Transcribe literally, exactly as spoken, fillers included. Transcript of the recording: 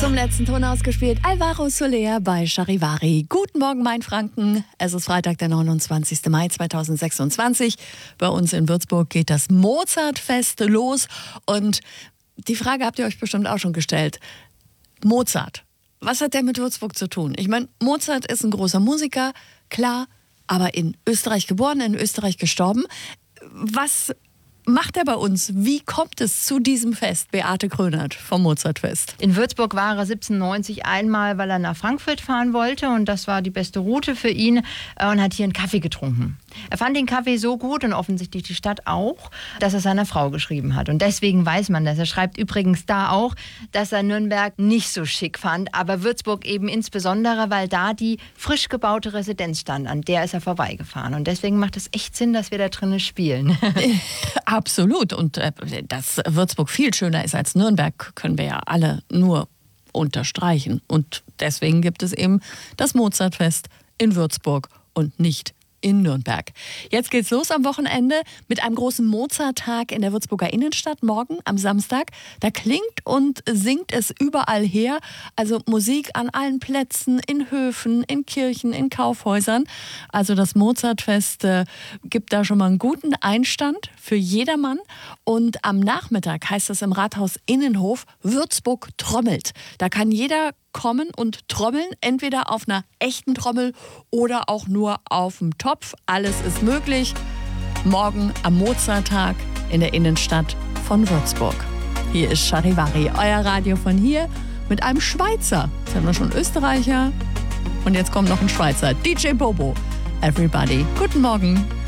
Zum letzten Ton ausgespielt Alvaro Soler bei Charivari. Guten Morgen, Mainfranken. Es ist Freitag, der neunundzwanzigster Mai zweitausendsechsundzwanzig. Bei uns in Würzburg geht das Mozartfest los. Und die Frage habt ihr euch bestimmt auch schon gestellt. Mozart, was hat der mit Würzburg zu tun? Ich meine, Mozart ist ein großer Musiker, klar, aber in Österreich geboren, in Österreich gestorben. Was macht er bei uns? Wie kommt es zu diesem Fest? Beate Grönert vom Mozartfest. In Würzburg war er siebzehnhundertneunzig einmal, weil er nach Frankfurt fahren wollte und das war die beste Route für ihn und hat hier einen Kaffee getrunken. Er fand den Kaffee so gut und offensichtlich die Stadt auch, dass er seiner Frau geschrieben hat. Und deswegen weiß man das. Er schreibt übrigens da auch, dass er Nürnberg nicht so schick fand, aber Würzburg eben insbesondere, weil da die frisch gebaute Residenz stand. An der ist er vorbeigefahren. Und deswegen macht es echt Sinn, dass wir da drinnen spielen. Absolut. Und äh, dass Würzburg viel schöner ist als Nürnberg, können wir ja alle nur unterstreichen. Und deswegen gibt es eben das Mozartfest in Würzburg und nicht in Nürnberg. Jetzt geht's los am Wochenende mit einem großen Mozart-Tag in der Würzburger Innenstadt morgen am Samstag. Da klingt und singt es überall her. Also Musik an allen Plätzen, in Höfen, in Kirchen, in Kaufhäusern. Also das Mozartfest äh, gibt da schon mal einen guten Einstand für jedermann. Und am Nachmittag heißt es im Rathaus Innenhof, Würzburg trommelt. Da kann jeder kommen und trommeln, entweder auf einer echten Trommel oder auch nur auf dem Topf. Alles ist möglich. Morgen am Mozarttag in der Innenstadt von Würzburg. Hier ist Charivari, euer Radio von hier mit einem Schweizer. Jetzt haben wir schon Österreicher und jetzt kommt noch ein Schweizer. D J Bobo. Everybody. Guten Morgen.